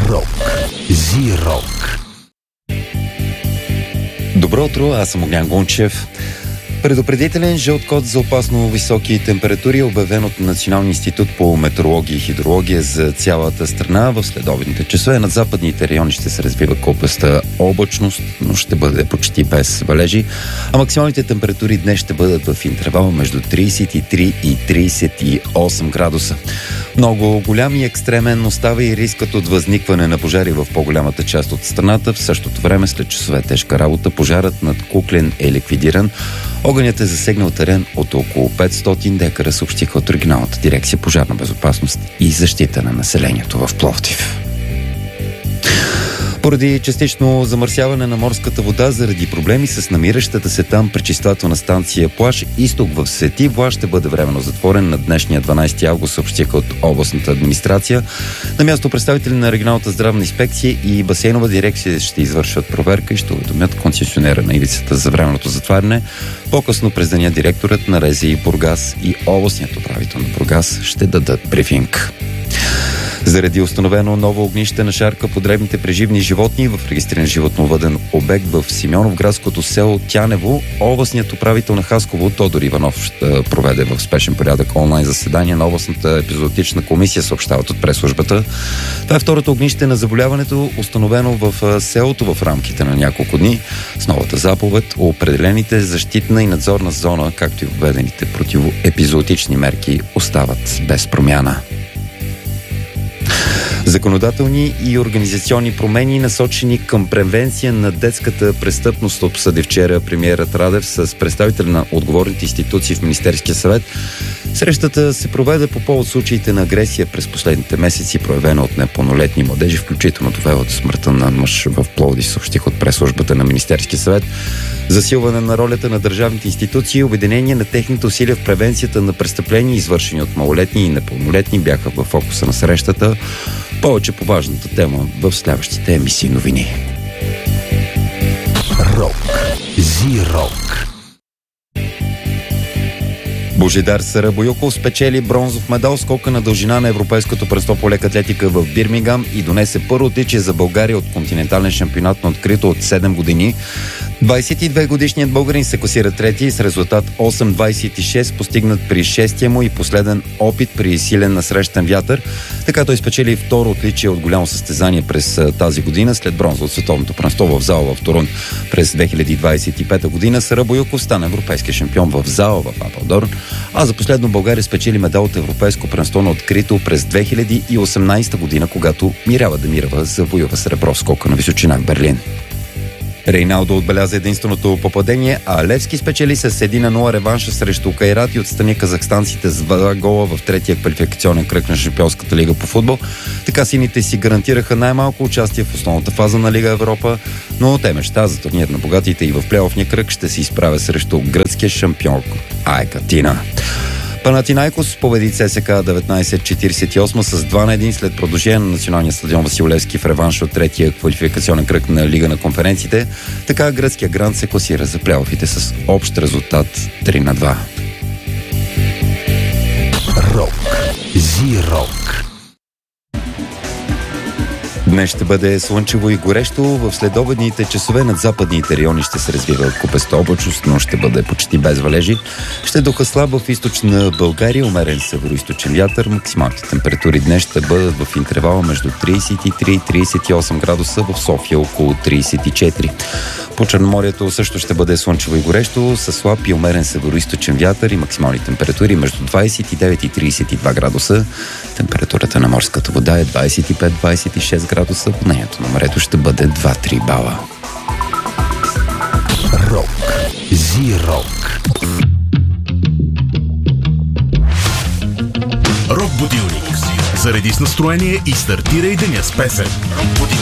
Рок. Зи-рок. Добро утро, аз съм Огнян Гунчев. Предупредителен жълт код за опасно високи температури е обявен от Националния институт по метеорология и хидрология за цялата страна. В следобедните часове над западните райони ще се развива копеста облачност, но ще бъде почти без валежи, а максималните температури днес ще бъдат в интервал между 33 и 38 градуса. Много голям и екстремен остава и рискът от възникване на пожари в по-голямата част от страната. В същото време, след часове тежка работа, пожарът над Куклен е ликвидиран. Огънят е засегнал терен от около 500 декара, съобщиха от Регионалната дирекция пожарна безопасност и защита на населението в Пловдив. Поради частично замърсяване на морската вода заради проблеми с намиращата се там пречиствателна станция Плаж изток в Сети, Влас ще бъде временно затворен на днешния 12 август, съобщиха от областната администрация. На място представители на регионалната здравна инспекция и басейнова дирекция ще извършват проверка и ще уведомят концесионера на ивицата за временното затваряне. По-късно през деня директорът на РЗИ Бургас и областният управител на Бургас ще дадат брифинг. Заради установено ново огнище на шарка по дребните преживни животни в регистриран животновъден обект в Симеоновградското село Тянево, областният управител на Хасково Тодор Иванов ще проведе в спешен порядък онлайн заседание на областната епизоотична комисия, съобщават от прес-службата. Това е второто огнище на заболяването, установено в селото в рамките на няколко дни. С новата заповед определените защитна и надзорна зона, както и введените противоепизоотични мерки, остават без промяна. Законодателни и организационни промени, насочени към превенция на детската престъпност, обсъди вчера премиерът Радев с представители на отговорните институции в Министерския съвет. Срещата се проведе по повод случаите на агресия през последните месеци, проявена от непълнолетни младежи, включително довела до смъртта на мъж в Пловдив, съобщих от прес-службата на Министерския съвет. Засилване на ролята на държавните институции и обединение на техните усилия в превенцията на престъпления, извършени от малолетни и непълнолетни, бяха в фокуса на срещата. Повече по важната тема в следващите емисии новини. Рок. Зи-рок. Божидар Сарабойуков спечели бронзов медал в скока на дължина на Европейското първенство по лека атлетика в Бирмингам и донесе първо отличие за България от континентален шампионат на открито от 7 години. 22-годишният българин се класира трети с резултат 8.26, постигнат при шестия му и последен опит при силен насрещен вятър. Така той спечели второ отличие от голямо състезание през тази година, след бронза от световното първенство в зала в Торун през 2025 година. Сарабойуков стана европейски шампион в зала в Апелдорн, а за последно България спечели медал от европейско първенство на открито през 2018 година, когато Мирява Демирова завоюва сребро в скока на височина в Берлин. Рейналдо отбеляза единственото попадение, а Левски спечели с 1-0 реванша срещу Кайрат и отстрани казахстанците с 2 гола в третия квалификационен кръг на Шампионската лига по футбол. Така сините си гарантираха най-малко участие в основната фаза на Лига Европа, но те мечта за турнир на богатите и в плейофния кръг ще се изправя срещу гръцкия шампион АЕК Атина. Панатинайкос победи ЦСКА 1948 с 2-1 след продължение на националния стадион Васил Левски в реванш от третия квалификационен кръг на Лига на конференциите. Така гръцкия грант се класира за плейофите с общ резултат 3-2. Рок. Зи-рок. Днес ще бъде слънчево и горещо. В следобедните часове над западните райони ще се развива купеста облачност, но ще бъде почти без валежи. Ще духа слабо в източна България, умерен североизточен вятър. Максималните температури днес ще бъдат в интервала между 33 и 38 градуса, в София около 34. По Черноморието също ще бъде слънчево и горещо, с слаб и умерен североизточен вятър и максимални температури между 29 и 32 градуса. Температурата на морската вода е 25-26 градуса, воднението на морето ще бъде 2-3 бала. Рок. Зи-рок. Рок будилник. Зареди с настроение и стартирай деня с песен.